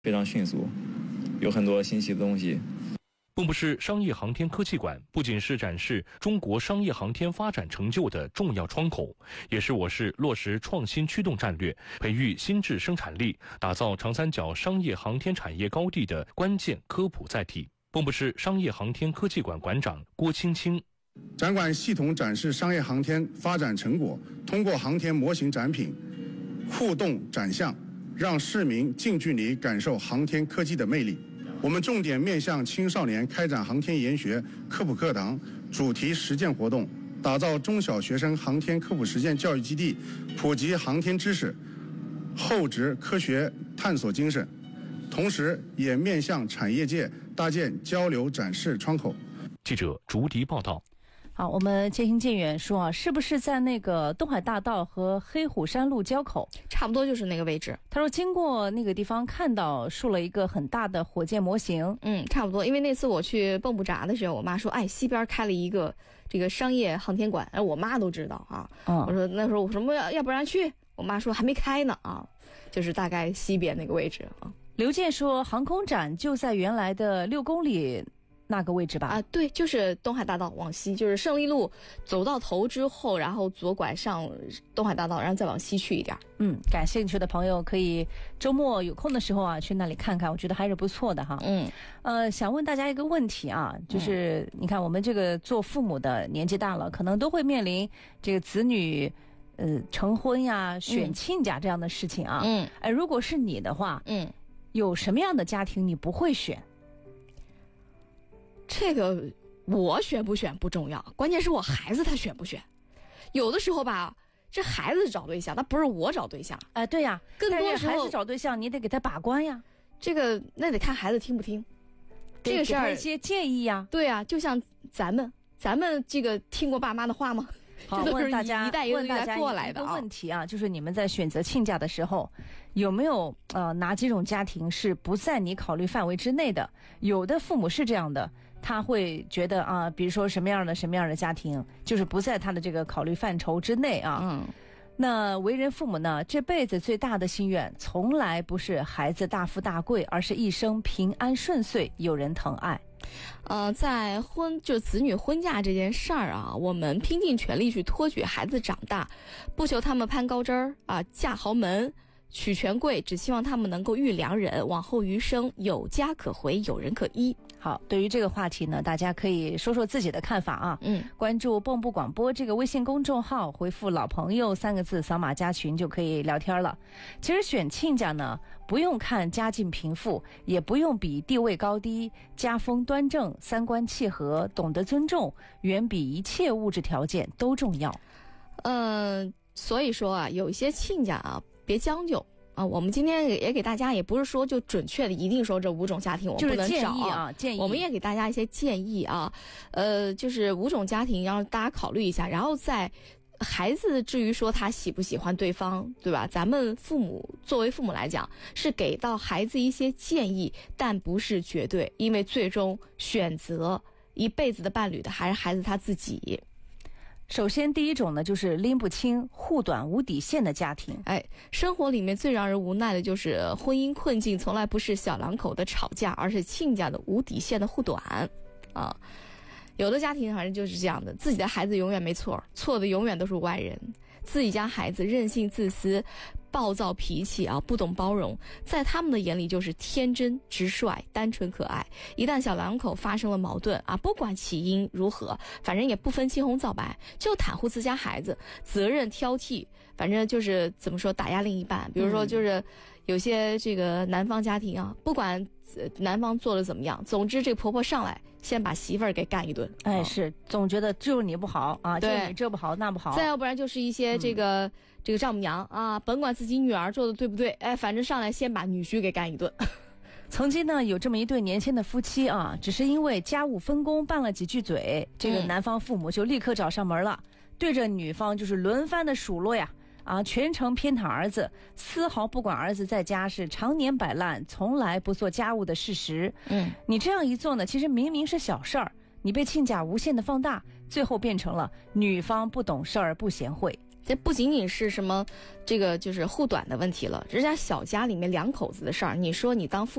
非常迅速，有很多新奇的东西。 蚌埠市商业航天科技馆不仅是展示中国商业航天发展成就的重要窗口，也是我市落实创新驱动战略、培育新质生产力、打造长三角商业航天产业高地的关键科普载体。蚌埠市商业航天科技馆馆长郭青青： 展馆系统展示商业航天发展成果，通过航天模型展品、互动展项，让市民近距离感受航天科技的魅力。我们重点面向青少年开展航天研学科普课堂、主题实践活动，打造中小学生航天科普实践教育基地，普及航天知识、厚植科学探索精神。同时也面向产业界搭建交流展示窗口。 记者竹迪报道。 好，我们渐行渐远说啊，是不是在那个东海大道和黑虎山路交口？ 差不多就是那个位置。 他说经过那个地方看到竖了一个很大的火箭模型。 差不多。因为那次我去蚌埠闸的时候，我妈说，西边开了一个这个商业航天馆，我妈都知道啊。我说那时候我说要不然去，我妈说还没开呢啊，就是大概西边那个位置啊。 刘健说航空展就在原来的6公里那个位置吧？ 对，就是东海大道往西，就是胜利路走到头之后，然后左拐上东海大道，然后再往西去一点。 感兴趣的朋友可以周末有空的时候啊去那里看看，我觉得还是不错的哈。想问大家一个问题啊，就是你看我们这个做父母的年纪大了，可能都会面临这个子女成婚呀、选亲家这样的事情啊。如果是你的话，有什么样的家庭你不会选？ 这个我选不选不重要，关键是我孩子他选不选。有的时候吧，这孩子找对象，那不是我找对象。 对呀， 更多时候孩子找对象，你得给他把关呀。 这个那得看孩子听不听，这个事儿一些建议呀。 对呀，就像咱们这个听过爸妈的话吗？ 好，问大家一代过来的一个问题啊，就是你们在选择亲家的时候，有没有哪几种家庭是不在你考虑范围之内的？有的父母是这样的，他会觉得比如说什么样的家庭，就是不在他的这个考虑范畴之内啊。那为人父母呢，这辈子最大的心愿，从来不是孩子大富大贵，而是一生平安顺遂，有人疼爱。 在子女婚嫁这件事儿啊，我们拼尽全力去托举孩子长大，不求他们攀高枝儿嫁豪门娶权贵，只希望他们能够遇良人，往后余生有家可回，有人可依。 好，对于这个话题呢，大家可以说说自己的看法啊。关注蚌埠广播这个微信公众号，回复老朋友3个字，扫码加群就可以聊天了。其实选亲家呢，不用看家境贫富，也不用比地位高低，家风端正，三观契合，懂得尊重，远比一切物质条件都重要。 所以说有一些亲家别将就。我们今天也给大家，也不是说就准确的一定说这5种家庭我们不能找， 建议我们也给大家一些建议啊。就是5种家庭让大家考虑一下，然后在孩子至于说他喜不喜欢对方，对吧？咱们作为父母来讲，是给到孩子一些建议，但不是绝对，因为最终选择一辈子的伴侣的还是孩子他自己。 首先第一种呢，就是拎不清护短无底线的家庭。 生活里面最让人无奈的就是婚姻困境从来不是小两口的吵架，而是亲家的无底线的护短啊。有的家庭反正就是这样的，自己的孩子永远没错，错的永远都是外人。自己家孩子任性自私、暴躁脾气不懂包容，在他们的眼里就是天真直率、单纯可爱。一旦小两口发生了矛盾不管起因如何，反正也不分青红皂白，就袒护自家孩子，责任挑剔，反正就是怎么说打压另一半。比如说就是有些这个南方家庭不管男方做的怎么样，总之这个婆婆上来先把媳妇儿给干一顿。 是总觉得就是你不好就是你这不好那不好。 再要不然就是一些这个丈母娘甭管自己女儿做的对不对，反正上来先把女婿给干一顿。 曾经呢，有这么一对年轻的夫妻只是因为家务分工拌了几句嘴，这个男方父母就立刻找上门了，对着女方就是轮番的数落呀。全程偏袒儿子，丝毫不管儿子在家是常年摆烂，从来不做家务的事实。你这样一做呢，其实明明是小事儿，你被亲家无限的放大，最后变成了女方不懂事儿、不贤惠。 这不仅仅是什么这个就是护短的问题了，人家小家里面两口子的事儿，你说你当父